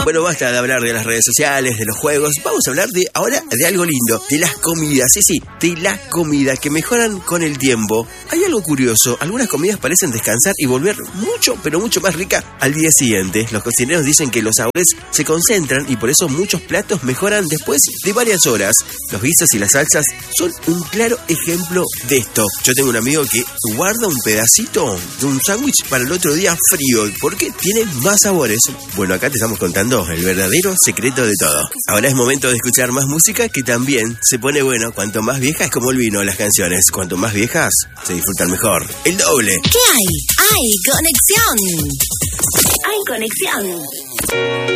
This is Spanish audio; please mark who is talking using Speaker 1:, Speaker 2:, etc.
Speaker 1: Bueno, basta de hablar de las redes sociales, de los juegos. Vamos a hablar ahora de algo lindo, de las comidas. Sí, de la comida que mejoran con el tiempo. Hay algo curioso, algunas comidas parecen descansar y volver mucho, pero mucho más rica al día siguiente. Los cocineros dicen que los sabores se concentran y por eso muchos platos mejoran después de varias horas. Los guisos y las salsas son un claro ejemplo de esto. Yo tengo un amigo que guarda un pedacito de un sándwich para el otro día frío, porque tiene más sabores. Bueno, acá te estamos contando el verdadero secreto de todo. Ahora es momento de escuchar más música, que también se pone bueno. Cuanto más vieja es como el vino, las canciones. Cuanto más viejas, se disfrutan mejor. El doble.
Speaker 2: ¿Qué hay? Hay conexión. Hay conexión.